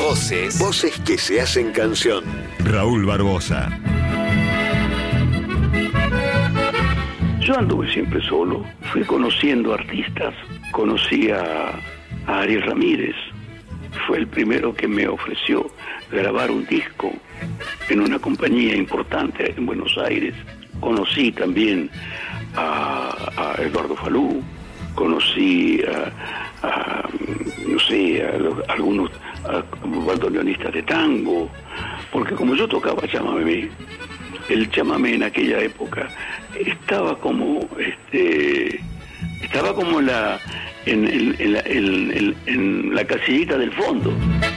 Voces que se hacen canción. Raúl Barbosa. Yo anduve siempre solo, fui conociendo artistas, conocí a Ariel Ramírez, fue el primero que me ofreció grabar un disco en una compañía importante en Buenos Aires. Conocí también a Eduardo Falú, conocí a algunos bandoneonistas de tango, porque como yo tocaba chamamé, el chamamé en aquella época estaba como en la casillita del fondo.